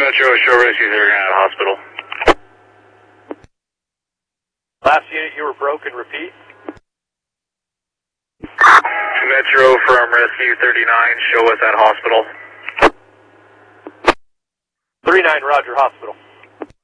Metro, show rescue 39 at hospital. Last unit, you were broken, repeat. Metro from rescue 39, show us at hospital. 39, roger, hospital.